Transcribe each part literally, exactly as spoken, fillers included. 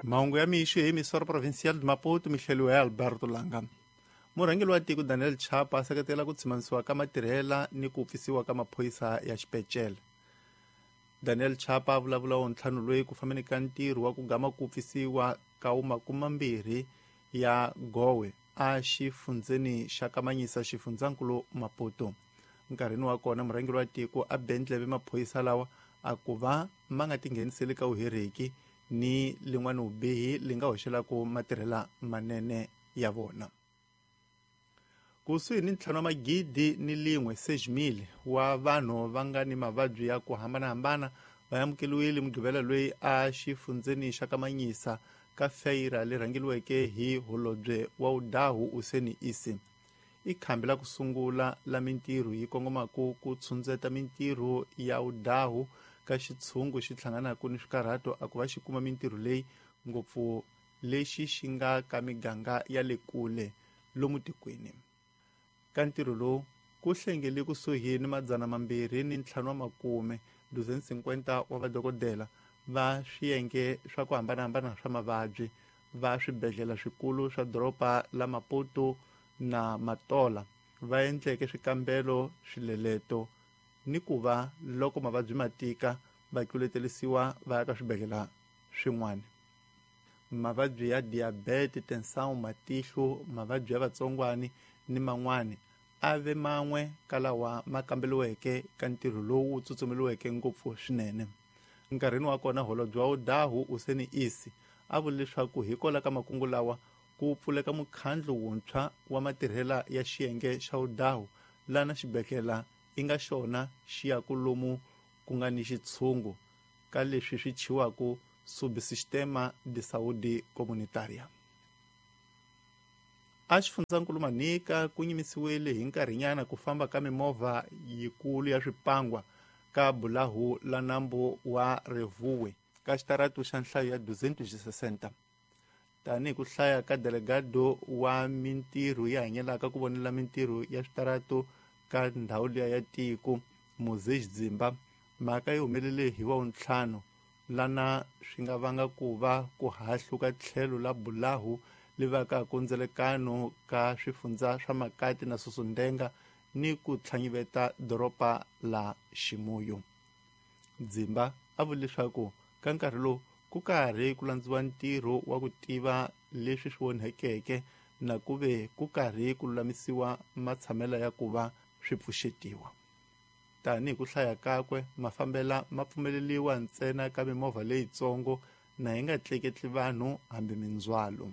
mahungu ya mixo hi emisora provincial de Maputo mihleliwe ya Alberto Langa. Murhangeri wa tiko Daniel Chapa seketela ku tshimanisiwa ka matirhela ni ku pfisiwa ka maphoyisa ya xipecele. Daniel Chapa vulavula wo ntlhanu loyi ku fambeni ka ntirho wa ku gama ku pfisiwa ka makumambirhi ya Gowe a xifundzeni xa Kamanyisa xifundzakulu Maputo. Nkarhini wa kona murhangeri wa tiko a bendleve maphoyisa lawa a ku va ma nga tingheniseli ka uhereki ni lin'wana ubihi li nga hoxelaku matirhela manene ya vona. Kusuhi ni ntlhanu wa magidi ni lin'we seis mil wa vanhu va nga ni mavabyi ya ku hambanahambana va amukeliwile mugqivela loyi a xifundzeni xa Kamanyisa ka feyira leri rhangeliweke hi holobye wa udahu Useni Isi. I khambi la ku sungula la mintirho yi kongomaku ku tshundzeta mintirho ya udahu ka xitshungu xi tlhanganaka ni swikarhato a ku va xi kuma mintirho leyi ngopfu lexi xi nga ka miganga ya le kule lomu tikweni. Ka ntirho lowu ku hlengele kusuhi ni madzana mambirhi ni ntlhanu wa makume duzen cinquenta wa vadokodela va swiyenge swa ku hambanahambana swa mavabyi va swibedhlela swikulu swa doropa la Maputo na Matola va endleke swikambelo swileleto ni ku va loko mavabyi matika va tluletelisiwa va ya ka swibedhlela swin'wana. Mavabyi ya diabete, tensawu, matihlo, mavabyi ya vatsongwani ni man'wani ave man'we ka lawa ma kambeliweke ka ntirho lowu tsutsumeliweke ngopfu swinene. Nkarhini wa kona holobye wa udahu Useni Isi a vula leswaku hi kola ka makungu lawa ku pfuleka mukhandlo wuntshwa wa matirhela ya xiyenge xa udahu lana xibedhlela i nga xona xi ya ku lomu ku nga ni xitshungu ka leswi swi chiwaku subsistema de saúde comunitária. A xifundzankulu Manika ku yimisiwile hi nkarhinyana ku famba ka mimovha yikulu ya swipangwa ka bulahu la nambu wa Revuwe ka xitarato xa nhlayo ya duzentos e sessenta. Tani ku hlaya ka delegado wa mintirho ya hanyelaka ku vonela mintirho ya xitarato ka ndhawu liya ya tiko Moses Dzimba, mhaka yi humelele hi wa ntlhanu lana swi nga vanga ku va ku hahluka tlhelo la bulahu li va ka kondzelekano ka swifundza swa Makati na Susundenga ni ku tlhanyiveta doropa la Ximuyu. Dzimba a vula leswaku ka nkarhi lowu ku karhi ku landziwa ntirho wa ku tiva leswi swi onhekeke na ku ve ku karhi ku lulamisiwa matshamelo ya ku va swi pfuxetiwa. Tani ku hlaya kakwe mafambela ma pfumeleliwa ntsena ka mimovha leyitsongo na yi nga tleketli vanhu hambi mindzwalo.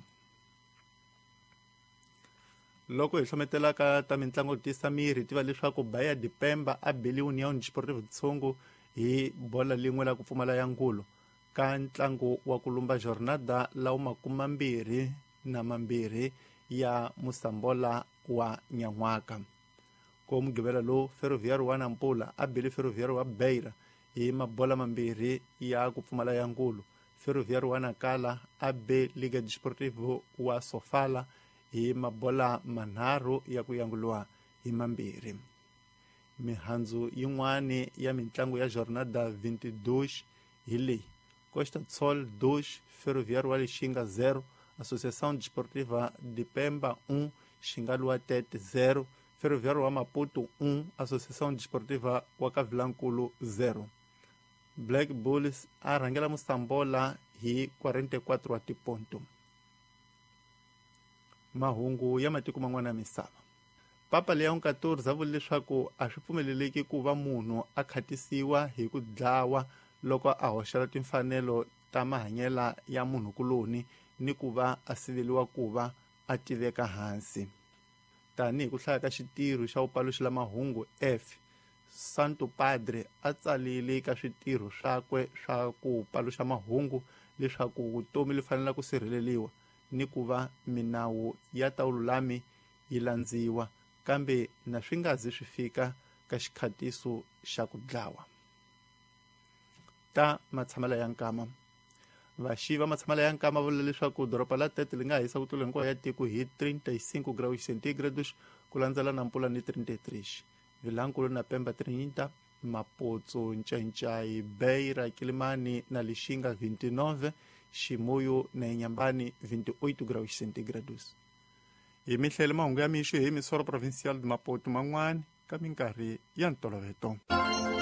Loko hi hlometelaka ta mitlangu tisa miri tiva leswaku Bahia de Pemba a beli União Desportiva de Tsongo hi bola lin'we la ku pfumala ya ngulo ka ntlangu wa ku lumba jornada la makumambirhi na mambirhi ya Musambola wa Nyan'waka. Ko mugqivela lowu Ferroviário wa Nampula a beli Ferroviário wa Beira hi mabola mambirhi ya ku pfumala ya ngulo. Ferroviário wa Nakala a be Liga Desportivo wa Sofala hi mabola manharhu ya ku yanguliwa hi mambirhi. Mihandzu yin'wana ya mitlangu ya jornada vinte e dois hi leyi: Costa do Sol dois, Ferroviário wa Lixinga zero, Associação Desportiva de Pemba um, Xingaluwa Tete zero, Ferroviário wa Maputo um, Associação Desportiva wa Kavilankulu zero. Black Bulls a rhangela Musambola hi quarenta e quatro wa tiponto. Mahungu ya matiko man'wana ya misava. Papa Leão quatorze a vula leswaku a swi pfumeleleki ku va munhu a khatisiwa hi ku dlawa loko a hoxela timfanelo ta mahanyela ya munhu kuloni ni ku va a siveliwa ku va a tiveka hansi. Tani hi ku hlaya ka xitirho xa upaluxi la mahungu F, Santo Padre a tsalile ka switirho swakwe swa ku paluxa mahungu leswaku vutomi li fanela ku sirheleliwa ni ku va minawu ya ta ululami yi landziwa kambe na swi nga zi swi fika ka xikhatiso xa ku dlawa. Ta matshamela ya nkama. Vaxiva matshamela ya nkama vula leswaku doropa la Tete li nga hisa ku tlula hinkwayo ya tiko hi trinta e cinco graus centígrados ku landzela Nampula ni trinta e três, Vilankulu na Pemba trinta, Maputo, Nchaichai, Beira, Quilimani na Lixinga vinte e nove, Chimoio na Inhambane vinte e oito graus centígrados. E mihlele mahungu ya mixo hi misoro provincial de Maputo man'wani ka minkarhi ya ntolovelo.